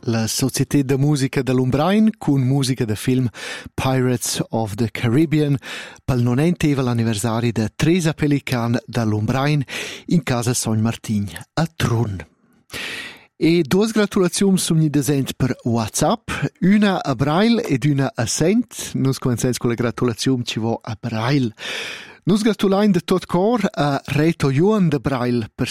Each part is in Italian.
La Società de Musica de Lumbrain cun musica de film Pirates of the Caribbean pel nonentevel anniversari de Teresa Pelican da Lumbrain in casa Sogn Martign a Trun. E duas gratulazioni sono desent per WhatsApp, una a Braille ed una a Sent. Nus comencens con la gratulazione ci vo a Braille. Nus gratulain de tot cor a Reto Juan de Braille per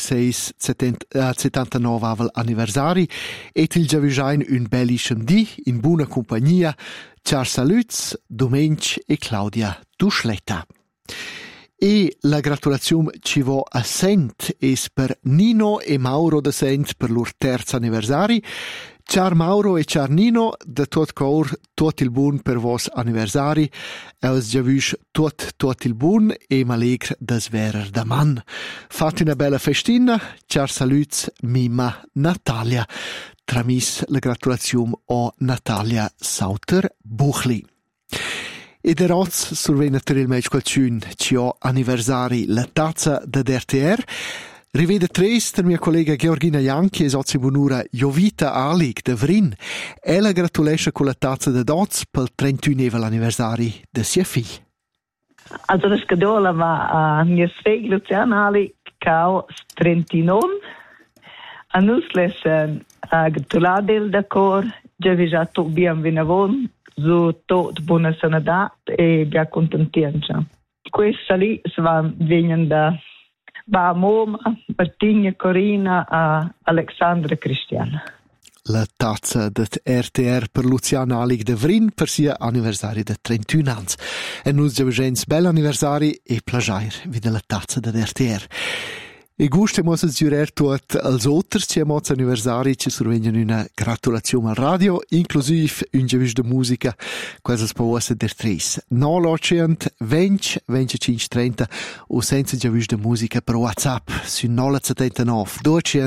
79 anniversari et il giavisain un belliscem di in buona compagnia. Ciao saluts, Domenc e Claudia Duschletta. E la gratulazione ci vo a Sent es per Nino e Mauro de Sent per lor terzo anniversari. Ciao Mauro e ciao Nino, de tot cor, tot il bun per vos anniversari. Eus giavisch tot il bun e m'alegr des verer da man. Fate una bella festina. Ciao saluts, Mima Natalia. Tramis la gratulazione a Natalia Sauter-Buchli. E der Roz survei naturalmente qualcun ci ha anniversari la tazza da RTR. Rivede tres der mia collega Georgina Janchi e sozi bunura Jovita Alig de Vrin. Ella gratulesce con la tazza da Doz pel 31 anniversari de sia figlia. Also das Gedola va a mia sveg Luciana Alig cao 39. A nus lesen gratuladel da cor, già tu bienvenavon. So tot buona sanadat e bia contentienza. Questa lì vengono da Moma, Martigna, Corina a Alexandra Cristiana. La tazza de RTR per Luciana Alig de Vrin per sia anniversari de 31 anni. E nus giavigens bel anniversari e plagiair vide la tazza de RTR. E guste mos es giurer tuot als oters ci emoz anniversari ci survegnan una gratulazione al radio, inclusiv un giavisch de musica, quasi può essere der tres. 900 20 25 30 o senza giavisch de musica per WhatsApp su 979 200